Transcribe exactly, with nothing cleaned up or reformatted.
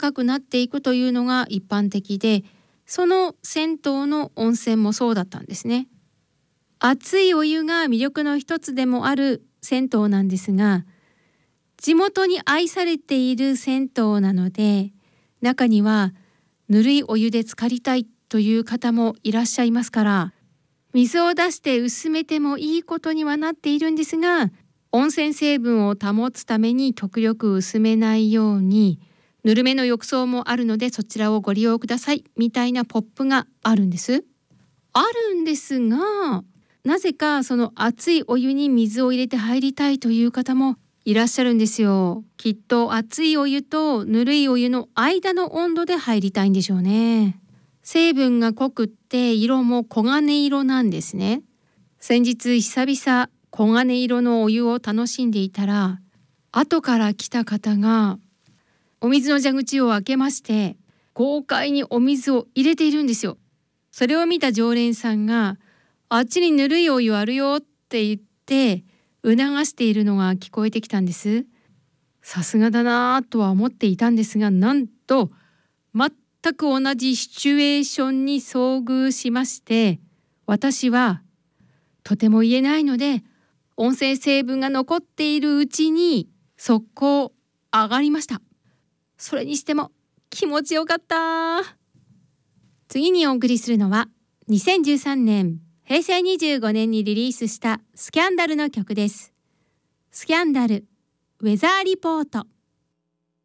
かくなっていくというのが一般的で、その銭湯の温泉もそうだったんですね。熱いお湯が魅力の一つでもある銭湯なんですが、地元に愛されている銭湯なので、中にはぬるいお湯で浸かりたいという方もいらっしゃいますから、水を出して薄めてもいいことにはなっているんですが、温泉成分を保つために極力薄めないように、ぬるめの浴槽もあるのでそちらをご利用くださいみたいなポップがあるんです。あるんですが、なぜかその熱いお湯に水を入れて入りたいという方もいらっしゃるんですよ。きっと熱いお湯とぬるいお湯の間の温度で入りたいんでしょうね。成分が濃くって色も黄金色なんですね。先日久々黄金色のお湯を楽しんでいたら、後から来た方がお水の蛇口を開けまして豪快にお水を入れているんですよ。それを見た常連さんが、あっちにぬるいお湯あるよって言って促しているのが聞こえてきたんです。さすがだなとは思っていたんですが、なんと全く同じシチュエーションに遭遇しまして、私はとても言えないので温泉成分が残っているうちに速攻上がりました。それにしても気持ちよかった。次にお送りするのはにせんじゅうさんねんへいせいにじゅうごねんにリリースしたスキャンダルの曲です。スキャンダルウェザーリポート。